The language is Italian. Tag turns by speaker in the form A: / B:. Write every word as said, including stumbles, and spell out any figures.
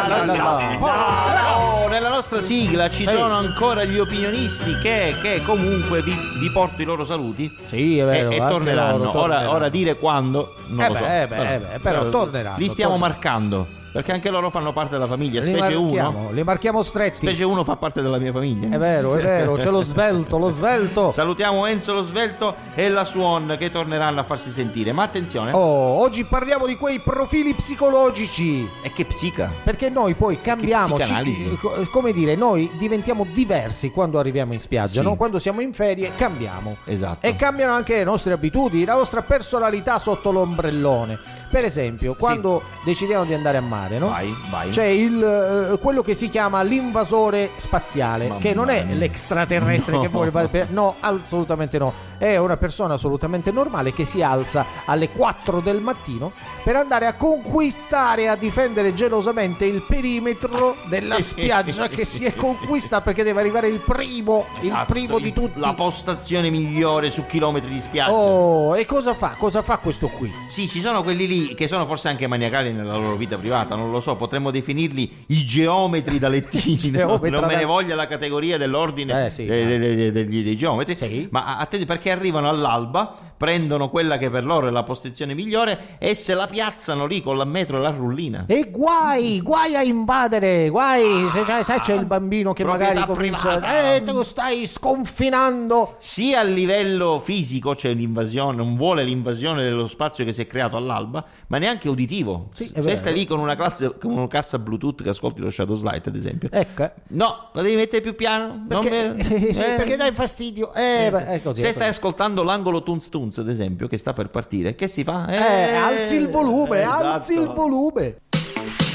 A: no, no, no. Oh, nella nostra sigla ci sono ancora gli opinionisti che, che comunque vi, vi porto i loro saluti.
B: Sì, è vero,
A: e, e torneranno.
B: loro,
A: ora,
B: torneranno.
A: ora dire quando non
B: eh
A: lo
B: beh,
A: so.
B: Eh beh, eh beh, però torneranno.
A: Li stiamo
B: torneranno.
A: marcando. Perché anche loro fanno parte della famiglia,
B: Li
A: specie
B: marchiamo,
A: uno.
B: li marchiamo stretti.
A: Specie uno fa parte della mia famiglia.
B: È vero, è vero, c'è lo svelto, lo svelto.
A: Salutiamo Enzo lo svelto e la Suon che torneranno a farsi sentire. Ma attenzione.
B: Oh, oggi parliamo di quei profili psicologici.
A: E che psica?
B: Perché noi poi cambiamo,
A: psicanalisi.
B: ci, come dire, noi diventiamo diversi quando arriviamo in spiaggia,
A: Sì.
B: no? Quando siamo in ferie cambiamo.
A: Esatto.
B: E cambiano anche le nostre abitudini, la nostra personalità sotto l'ombrellone. Per esempio, quando decidiamo di andare a mare, no?
A: Vai, vai.
B: C'è il, eh, quello che si chiama l'invasore spaziale,
A: Mamma
B: che non è
A: mia.
B: l'extraterrestre
A: No.
B: che vuole per- no, assolutamente no. È una persona assolutamente normale che si alza alle quattro del mattino per andare a conquistare, a difendere gelosamente il perimetro della spiaggia che si è conquistata, perché deve arrivare il primo, il
A: Esatto,
B: primo di tutti.
A: La postazione migliore su chilometri di spiaggia.
B: Oh, e cosa fa? Cosa fa questo qui?
A: Sì, ci sono quelli lì che sono forse anche maniacali nella loro vita privata, non lo so, potremmo definirli i geometri da lettini.
B: Geometra
A: non me
B: da-
A: ne voglia la categoria dell'ordine
B: Eh, sì,
A: dei,
B: no.
A: dei- dei- degli- dei geometri.
B: Sì.
A: Ma attenti, perché arrivano all'alba, prendono quella che per loro è la postazione migliore e se la piazzano lì con la metro e la rullina.
B: E guai, guai a invadere, guai se c'è, sai, c'è il bambino che
A: Proprietà
B: magari comincia,
A: privata.
B: eh, tu stai sconfinando.
A: Sia a livello fisico c'è l'invasione, non vuole l'invasione dello spazio che si è creato all'alba, ma neanche uditivo.
B: Sì, è
A: Se
B: vero.
A: stai lì con una, classe, con una cassa Bluetooth che ascolti lo Shadow Slide, ad esempio,
B: Ecco,
A: no, la devi mettere più piano.
B: perché,
A: non me-
B: sì,
A: eh.
B: perché dai fastidio. Eh, beh, è così,
A: Se
B: è
A: stai
B: così.
A: ascoltando l'angolo Tunz Tunz, ad esempio, che sta per partire, che si fa?
B: Eh, alzi il volume,
A: esatto.
B: alzi il volume.